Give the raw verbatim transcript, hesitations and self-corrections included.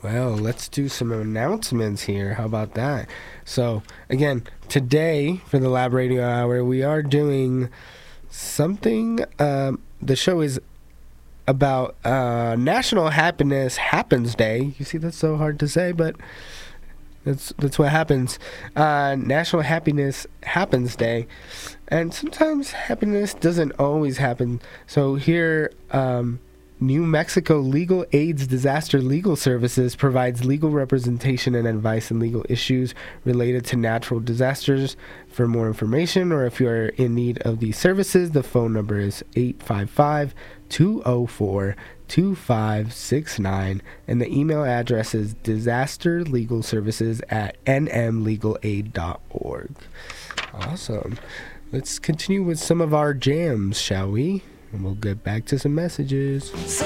Well, let's do some announcements here. How about that? So, again, today for the Lab Radio Hour, we are doing something. Um, the show is about uh, National Happiness Happens Day. You see, that's so hard to say, but that's that's what happens. Uh, National Happiness Happens Day, and sometimes happiness doesn't always happen. So here, um, New Mexico Legal AIDS Disaster Legal Services provides legal representation and advice in legal issues related to natural disasters. For more information, or if you are in need of these services, the phone number is eight five five, two oh four, two five six nine, and the email address is disasterlegalservices at n m legal aid dot org. Awesome. Let's continue with some of our jams, shall we? And we'll get back to some messages.